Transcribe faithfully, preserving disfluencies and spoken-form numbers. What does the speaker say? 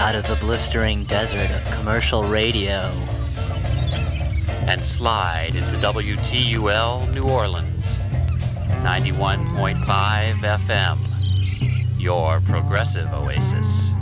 out of the blistering desert of commercial radio and slide into W T U L New Orleans, ninety-one point five F M, your progressive oasis.